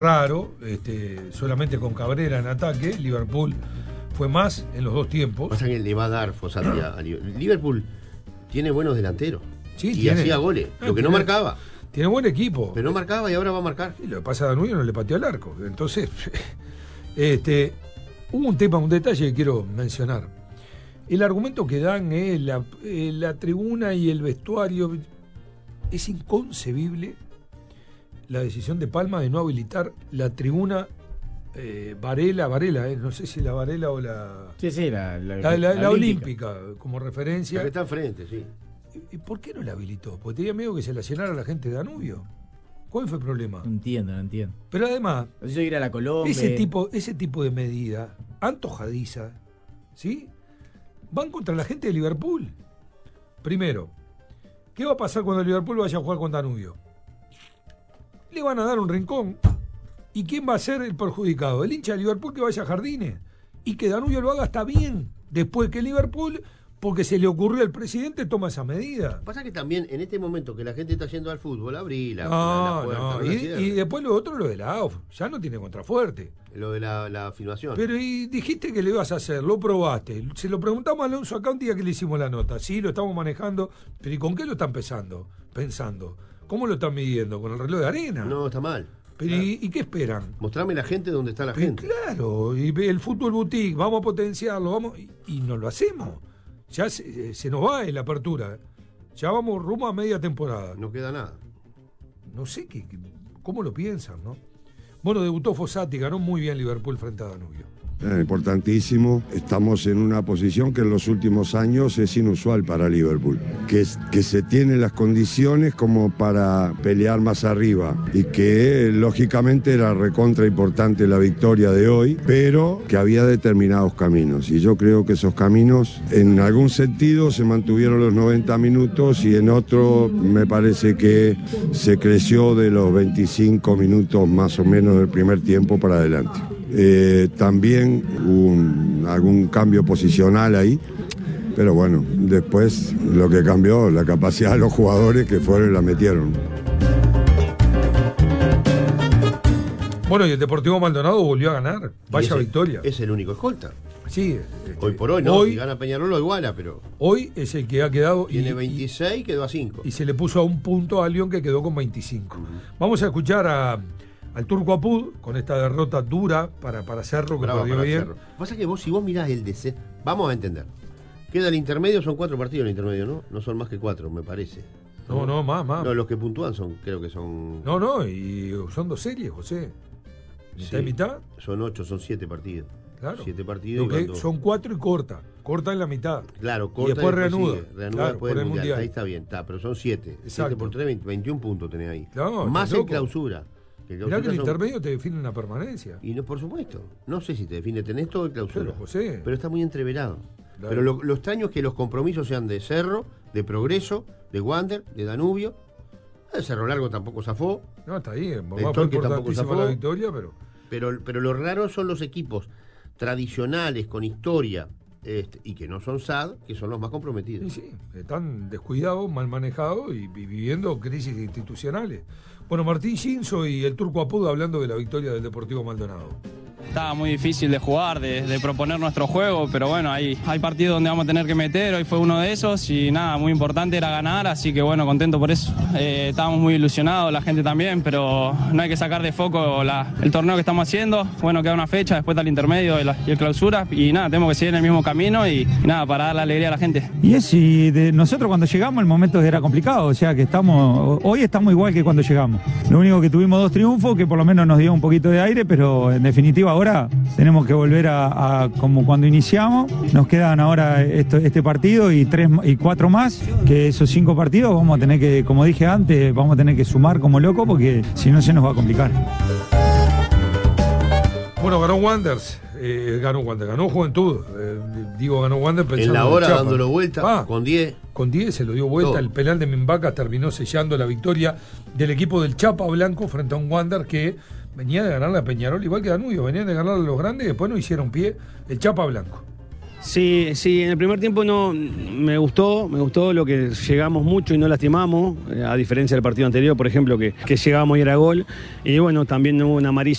raro, solamente con Cabrera en ataque. Liverpool fue más en los dos tiempos. Pasa que le va a dar Fossati a Liverpool. Liverpool tiene buenos delanteros. Sí, y hacía goles, lo que no marcaba. Tiene buen equipo. Pero no marcaba y ahora va a marcar. Y lo que pasa a Danubio no le pateó al arco. Entonces, hubo un detalle que quiero mencionar. El argumento que dan es la tribuna y el vestuario. Es inconcebible la decisión de Palma de no habilitar la tribuna Varela, no sé si la Varela o la... Sí, la olímpica, como referencia. La que está enfrente, sí. ¿Y por qué no la habilitó? Porque tenía miedo que se la llenara la gente de Danubio. ¿Cuál fue el problema? No entiendo. Pero además, yo ir a la Colombia. Ese tipo de medida, antojadiza, ¿sí? Van contra la gente de Liverpool. Primero, ¿qué va a pasar cuando el Liverpool vaya a jugar con Danubio? Le van a dar un rincón. ¿Y quién va a ser el perjudicado? El hincha de Liverpool que vaya a Jardines. Y que Danubio lo haga está bien. Después que Liverpool, porque se le ocurrió al presidente, toma esa medida. Pasa que también en este momento que la gente está yendo al fútbol, abrí la puerta. No. Y después lo otro, lo de la AUF. Ya no tiene contrafuerte. Lo de la filmación. Pero y dijiste que le ibas a hacer, lo probaste. Se lo preguntamos a Alonso acá un día que le hicimos la nota. Sí, lo estamos manejando. Pero ¿y con qué lo están pensando? ¿Cómo lo están midiendo? ¿Con el reloj de arena? No, está mal. Pero claro. ¿Y qué esperan? Mostrame la gente donde está la gente. Claro, y el fútbol boutique, vamos a potenciarlo, y no lo hacemos. Ya se nos va en la apertura. Ya vamos rumbo a media temporada. No queda nada. No sé cómo lo piensan, ¿no? Bueno, debutó Fossati, ganó muy bien Liverpool frente a Danubio. Importantísimo. Estamos en una posición que en los últimos años es inusual para Liverpool, que se tienen las condiciones como para pelear más arriba y que lógicamente era recontra importante la victoria de hoy, pero que había determinados caminos y yo creo que esos caminos en algún sentido se mantuvieron los 90 minutos y en otro me parece que se creció de los 25 minutos más o menos del primer tiempo para adelante. También algún cambio posicional ahí, pero bueno, después lo que cambió, la capacidad de los jugadores que fueron y la metieron. Bueno, y el Deportivo Maldonado volvió a ganar, vaya victoria. Es el único escolta. Sí. Hoy por hoy, ¿no? Si gana Peñarol lo iguala, pero... Hoy es el que ha quedado... Tiene 26, quedó a 5. Y se le puso a un punto a León que quedó con 25. Vamos a escuchar al Turco Apud con esta derrota dura para Cerro, que perdió bien. Lo que pasa es que si vos mirás el DC, vamos a entender. Queda el intermedio, son 4 partidos el intermedio, ¿no? No son más que 4, me parece. No, más. No, los que puntúan creo que son... No, y son 2 series, José. ¿Mitad y mitad? Son 8, son 7 partidos. Claro. 7 partidos. Son 4 y corta. Corta en la mitad. Claro, corta. Y después reanuda. Reanuda después del mundial. Ahí está bien, pero son 7. 7 por 3, 21 puntos tenés ahí. No, más en clausura. Mirá que el intermedio te define una permanencia. Y no, por supuesto. No sé si te define, tenés todo el clausura. Pero, José, pero está muy entreverado. Claro. Pero lo extraño es que los compromisos sean de Cerro, de Progreso, de Wander, de Danubio. El Cerro Largo tampoco zafó. No, está ahí. El Torque tampoco zafó. La victoria, pero lo raro son los equipos tradicionales, con historia, y que no son SAD, que son los más comprometidos. Sí, están descuidados, mal manejados y viviendo crisis institucionales. Bueno, Martín Ginzo y el Turco Apud hablando de la victoria del Deportivo Maldonado. Estaba muy difícil de jugar, de proponer nuestro juego, pero bueno, hay partidos donde vamos a tener que meter, hoy fue uno de esos y nada, muy importante era ganar, así que bueno, contento por eso. Estábamos muy ilusionados, la gente también, pero no hay que sacar de foco el torneo que estamos haciendo. Bueno, queda una fecha, después está el intermedio y el clausura y nada, tenemos que seguir en el mismo camino y nada, para dar la alegría a la gente. Y nosotros cuando llegamos el momento era complicado, o sea que hoy estamos igual que cuando llegamos. Lo único que tuvimos 2 triunfos que por lo menos nos dio un poquito de aire, pero en definitiva ahora tenemos que volver a como cuando iniciamos. Nos quedan ahora este partido y 4 más, que esos 5 partidos vamos a tener que, como dije antes, vamos a tener que sumar como loco porque si no se nos va a complicar. Bueno, ganó Wanderers, ganó Juventud, ganó Wander pensando en la hora dándolo vuelta, con 10. Con 10 se lo dio vuelta, el penal de Mimbacas terminó sellando la victoria del equipo del Chapa Blanco frente a un Wander que venía de ganarle a Peñarol, igual que Danubio, venían de ganarle a los grandes y después no hicieron pie, el Chapa Blanco. Sí, en el primer tiempo no me gustó lo que llegamos mucho y no lastimamos, a diferencia del partido anterior, por ejemplo, que llegamos y era gol, y bueno, también hubo una amarilla